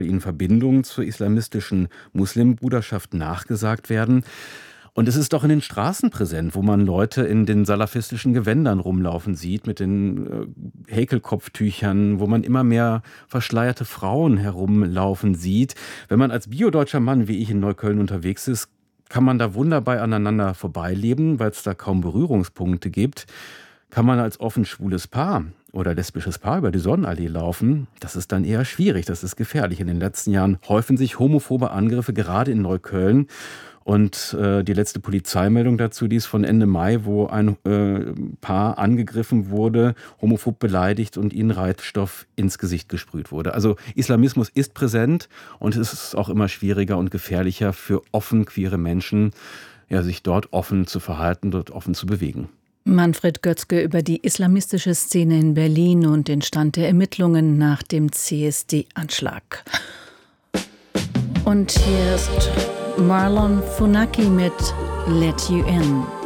ihnen Verbindungen zur islamistischen Muslimbruderschaft nachgesagt werden. Und es ist doch in den Straßen präsent, wo man Leute in den salafistischen Gewändern rumlaufen sieht, mit den Häkelkopftüchern, wo man immer mehr verschleierte Frauen herumlaufen sieht. Wenn man als biodeutscher Mann wie ich in Neukölln unterwegs ist, kann man da wunderbar aneinander vorbeileben, weil es da kaum Berührungspunkte gibt. Kann man als offen schwules Paar oder lesbisches Paar über die Sonnenallee laufen, das ist dann eher schwierig, das ist gefährlich. In den letzten Jahren häufen sich homophobe Angriffe gerade in Neukölln. Und die letzte Polizeimeldung dazu, die ist von Ende Mai, wo ein Paar angegriffen wurde, homophob beleidigt und ihnen Reizstoff ins Gesicht gesprüht wurde. Also Islamismus ist präsent und es ist auch immer schwieriger und gefährlicher für offen queere Menschen, ja, sich dort offen zu verhalten, dort offen zu bewegen. Manfred Götzke über die islamistische Szene in Berlin und den Stand der Ermittlungen nach dem CSD-Anschlag. Und hier ist Marlon Funaki mit Let You In.